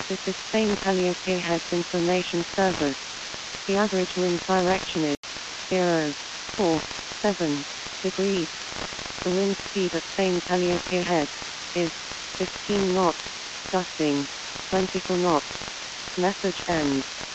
This is St. Calliope Head's information service. The average wind direction is 047 degrees. The wind speed at St. Calliope Head is 15 knots, gusting 24 knots. Message ends.